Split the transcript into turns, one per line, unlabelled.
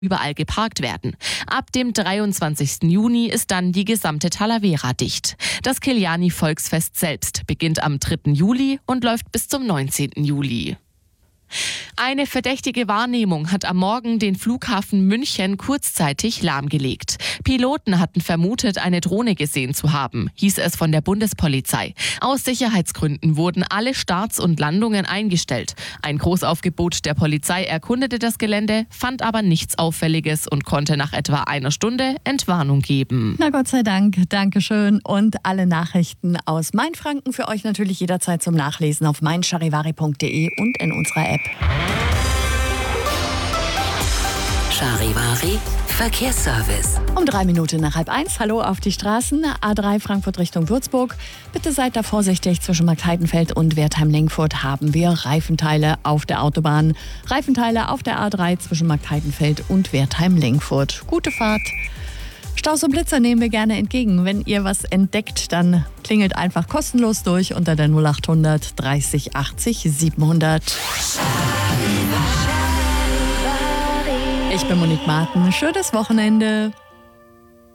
überall geparkt werden. Ab dem 23. Juni ist dann die gesamte Talavera dicht. Das Kiliani-Volksfest selbst beginnt am 3. Juli und läuft bis zum 19. Juli. Eine verdächtige Wahrnehmung hat am Morgen den Flughafen München kurzzeitig lahmgelegt. Piloten hatten vermutet, eine Drohne gesehen zu haben, hieß es von der Bundespolizei. Aus Sicherheitsgründen wurden alle Starts und Landungen eingestellt. Ein Großaufgebot der Polizei erkundete das Gelände, fand aber nichts Auffälliges und konnte nach etwa einer Stunde Entwarnung geben.
Na Gott sei Dank, Dankeschön. Und alle Nachrichten aus Mainfranken für euch natürlich jederzeit zum Nachlesen auf meincharivari.de und in unserer App.
Charivari Verkehrsservice.
Um 3 Minuten nach 12:30. Hallo auf die Straßen. A3 Frankfurt Richtung Würzburg. Bitte seid da vorsichtig. Zwischen Marktheidenfeld und Wertheim-Lengfurt haben wir Reifenteile auf der Autobahn. Reifenteile auf der A3 zwischen Marktheidenfeld und Wertheim-Lengfurt. Gute Fahrt. Staus und Blitzer nehmen wir gerne entgegen. Wenn ihr was entdeckt, dann klingelt einfach kostenlos durch unter der 0800 30 80 700. Ich bin Monique Marten. Schönes Wochenende.